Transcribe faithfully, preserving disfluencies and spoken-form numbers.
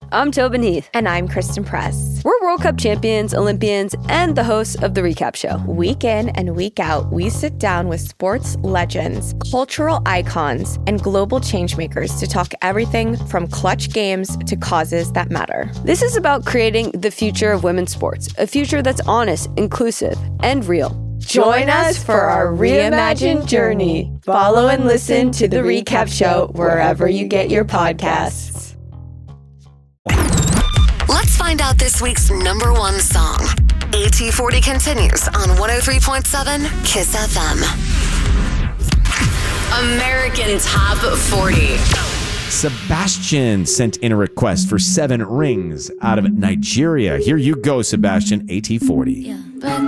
I'm Tobin Heath. And I'm Kristen Press. We're World Cup champions, Olympians, and the hosts of The Recap Show. Week in and week out, we sit down with sports legends, cultural icons, and global changemakers to talk everything from clutch games to causes that matter. This is about creating the future of women's sports, a future that's honest, inclusive, and real. Join us for our reimagined journey. Follow and listen to The Recap Show wherever you get your podcasts. Let's find out this week's number one song. A T forty continues on one oh three point seven Kiss F M. American Top forty. Sebastian sent in a request for Seven Rings out of Nigeria. Here you go, Sebastian, A T forty. Yeah, but